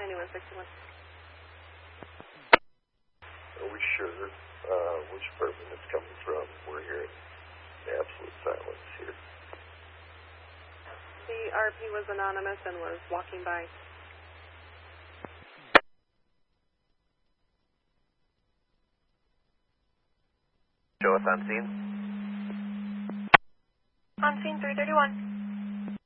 9161. Are we sure which apartment it's coming from? We're hearing absolute silence here. The RP was anonymous and was walking by. Show us on scene. On scene 331.